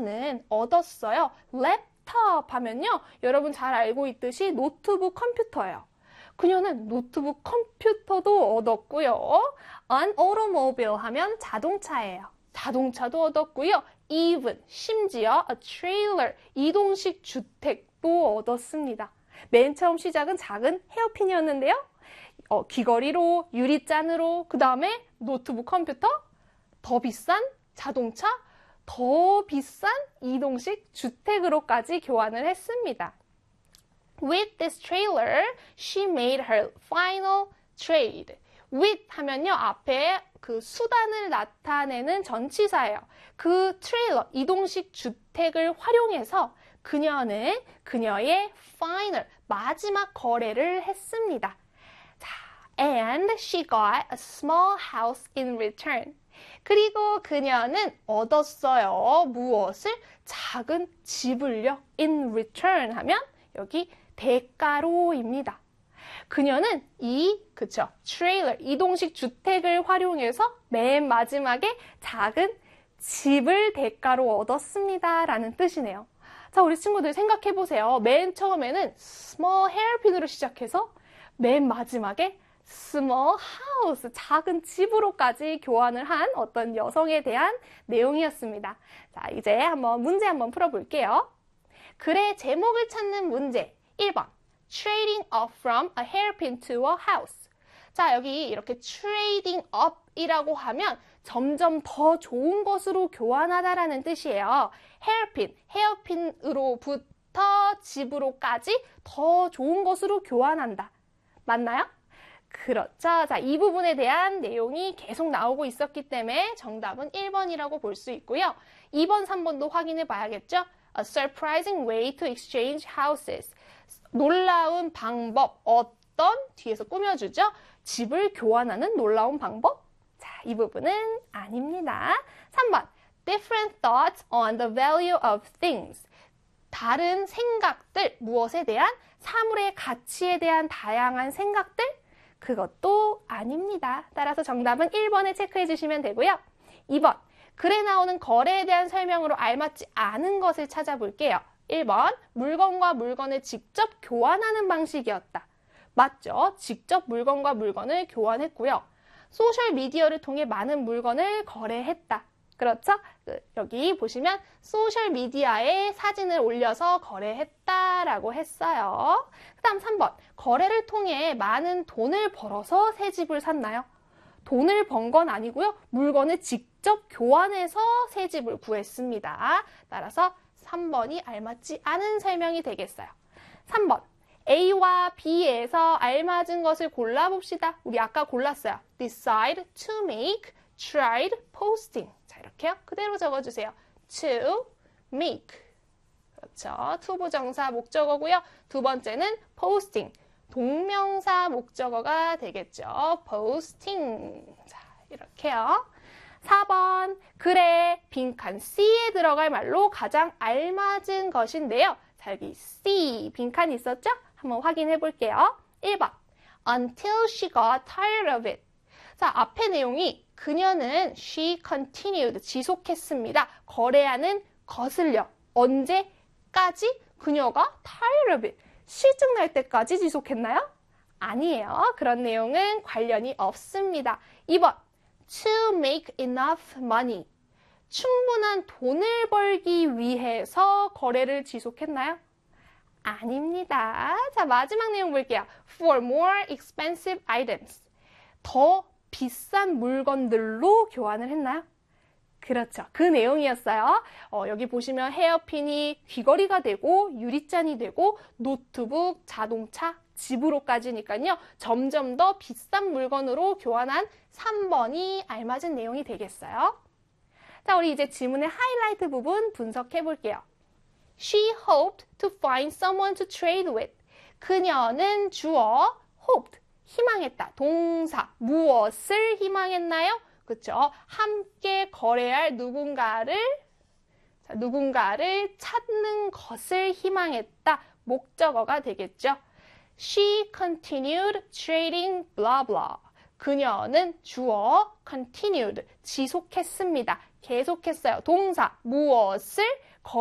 그녀는 얻었어요. 랩탑 하면요. 여러분 잘 알고 있듯이 노트북 컴퓨터예요. 그녀는 노트북 컴퓨터도 얻었고요. An automobile 하면 자동차예요. 자동차도 얻었고요. Even, 심지어 a trailer, 이동식 주택도 얻었습니다. 맨 처음 시작은 작은 헤어핀이었는데요. 귀걸이로, 유리잔으로, 그 다음에 노트북 컴퓨터, 더 비싼 자동차, 더 비싼 이동식 주택으로까지 교환을 했습니다. With this trailer, she made her final trade. with 하면요, 앞에 그 수단을 나타내는 전치사예요. 그 트레일러, 이동식 주택을 활용해서 그녀는 그녀의 final, 마지막 거래를 했습니다. 자, and she got a small house in return. 그리고 그녀는 얻었어요. 무엇을? 작은 집을요. in return 하면 여기 대가로입니다. 그녀는 트레일러, 이동식 주택을 활용해서 맨 마지막에 작은 집을 대가로 얻었습니다. 라는 뜻이네요. 자, 우리 친구들 생각해 보세요. 맨 처음에는 small hairpin으로 시작해서 맨 마지막에 small house, 작은 집으로까지 교환을 한 어떤 여성에 대한 내용이었습니다. 자, 이제 문제 한번 풀어볼게요. 글의 제목을 찾는 문제 1번. Trading up from a hairpin to a house. 자, 여기 이렇게 trading up이라고 하면 점점 더 좋은 것으로 교환하다라는 뜻이에요. hairpin, 헤어핀으로부터 집으로까지 더 좋은 것으로 교환한다. 맞나요? 그렇죠. 자, 이 부분에 대한 내용이 계속 나오고 있었기 때문에 정답은 1번이라고 볼 수 있고요. 2번, 3번도 확인해 봐야겠죠? A surprising way to exchange houses. 놀라운 방법, 어떤? 뒤에서 꾸며주죠? 집을 교환하는 놀라운 방법? 자, 이 부분은 아닙니다. 3번, different thoughts on the value of things. 다른 생각들, 무엇에 대한? 사물의 가치에 대한 다양한 생각들? 그것도 아닙니다. 따라서 정답은 1번에 체크해 주시면 되고요. 2번, 글에 나오는 거래에 대한 설명으로 알맞지 않은 것을 찾아볼게요. 1번, 물건과 물건을 직접 교환하는 방식이었다. 맞죠? 직접 물건과 물건을 교환했고요. 소셜미디어를 통해 많은 물건을 거래했다. 그렇죠? 여기 보시면 소셜미디어에 사진을 올려서 거래했다라고 했어요. 그 다음 3번, 거래를 통해 많은 돈을 벌어서 새 집을 샀나요? 돈을 번 건 아니고요. 물건을 직접 교환해서 새 집을 구했습니다. 따라서 3번이 알맞지 않은 설명이 되겠어요. 3번, A와 B에서 알맞은 것을 골라봅시다. 우리 아까 골랐어요. Decide to make, tried, posting. 자, 이렇게요. 그대로 적어주세요. To make. 그렇죠. to 부정사 목적어고요. 두 번째는 posting. 동명사 목적어가 되겠죠. posting. 자, 이렇게요. 4번, 글에 빈칸 C에 들어갈 말로 가장 알맞은 것인데요. 자, 여기 C, 빈칸이 있었죠? 한번 확인해 볼게요. 1번, until she got tired of it. 자, 앞의 내용이 그녀는 she continued, 지속했습니다. 거래하는 것을요. 언제까지? 그녀가 tired of it, 실증날 때까지 지속했나요? 아니에요. 그런 내용은 관련이 없습니다. 2번, to make enough money. 충분한 돈을 벌기 위해서 거래를 지속했나요? 아닙니다. 자, 마지막 내용 볼게요. For more expensive items. 더 비싼 물건들로 교환을 했나요? 그렇죠. 그 내용이었어요. 여기 보시면 헤어핀이 귀걸이가 되고 유리잔이 되고 노트북, 자동차, 집으로까지니까요. 점점 더 비싼 물건으로 교환한 3번이 알맞은 내용이 되겠어요. 자, 우리 이제 지문의 하이라이트 부분 분석해 볼게요. She hoped to find someone to trade with. 그녀는 주어 hoped, 희망했다. 동사, 무엇을 희망했나요? 그렇죠. 함께 거래할 누군가를 찾는 것을 희망했다. 목적어가 되겠죠. She continued trading blah blah. 그녀는 주어 continued, 지속했습니다. 계속했어요. 동사, 무엇을